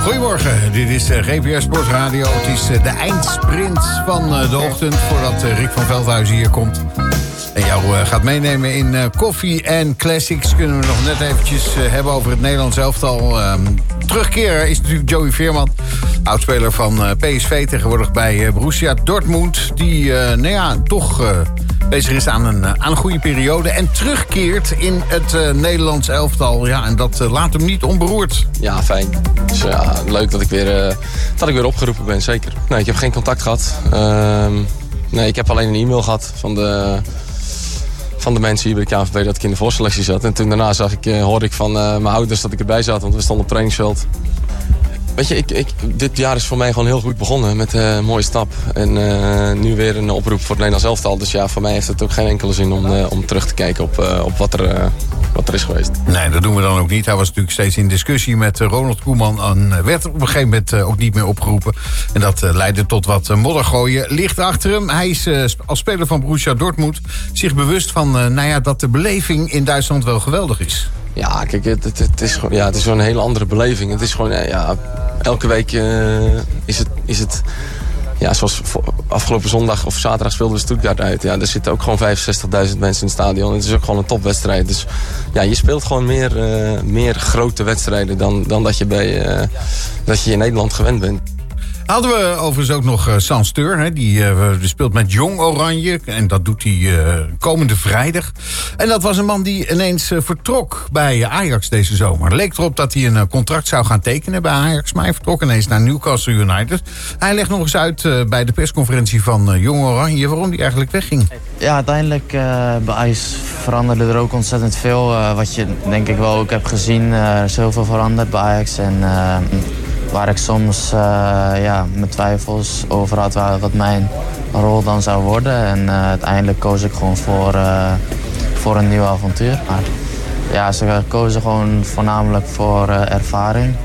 Goedemorgen, dit is GPS Sportradio. Het is de eindsprint van de ochtend voordat Rick van Veldhuizen hier komt. En jou gaat meenemen in koffie en classics. Kunnen we nog net eventjes hebben over het Nederlands elftal. Terugkerer is natuurlijk Joey Veerman. Oudspeler van PSV, tegenwoordig bij Borussia Dortmund. Die toch bezig is aan een goede periode. En terugkeert in het Nederlands elftal. Ja, en dat laat hem niet onberoerd. Ja, fijn. Dus ja, leuk dat ik weer opgeroepen ben, zeker. Nee, ik heb geen contact gehad. Nee, ik heb alleen een e-mail gehad van de mensen hier bij de KNVB dat ik in de voorselectie zat. En toen daarna hoorde ik van mijn ouders dat ik erbij zat, want we stonden op het trainingsveld. Weet je, dit jaar is voor mij gewoon heel goed begonnen met een mooie stap. En nu weer een oproep voor het Nederlands elftal. Dus ja, voor mij heeft het ook geen enkele zin om terug te kijken op wat er is geweest. Nee, dat doen we dan ook niet. Hij was natuurlijk steeds in discussie met Ronald Koeman. En werd op een gegeven moment ook niet meer opgeroepen. En dat leidde tot wat moddergooien. Ligt achter hem. Hij is als speler van Borussia Dortmund zich bewust van dat de beleving in Duitsland wel geweldig is. Ja, kijk, het is gewoon een hele andere beleving. Het is gewoon, elke week is het zoals afgelopen zondag of zaterdag speelden we Stuttgart uit. Ja, er zitten ook gewoon 65.000 mensen in het stadion. Het is ook gewoon een topwedstrijd. Dus ja, je speelt gewoon meer grote wedstrijden dan dat je in Nederland gewend bent. Hadden we overigens ook nog Sans Steur. Die speelt met Jong Oranje. En dat doet hij komende vrijdag. En dat was een man die ineens vertrok bij Ajax deze zomer. Leek erop dat hij een contract zou gaan tekenen bij Ajax. Maar hij vertrok ineens naar Newcastle United. Hij legt nog eens uit bij de persconferentie van Jong Oranje waarom hij eigenlijk wegging. Ja, uiteindelijk bij Ajax veranderde er ook ontzettend veel. Wat je denk ik wel ook hebt gezien. Er is heel veel veranderd bij Ajax. En waar ik soms mijn twijfels over had wat mijn rol dan zou worden. En uiteindelijk koos ik gewoon voor een nieuw avontuur. Maar ja, ze kozen gewoon voornamelijk voor ervaring.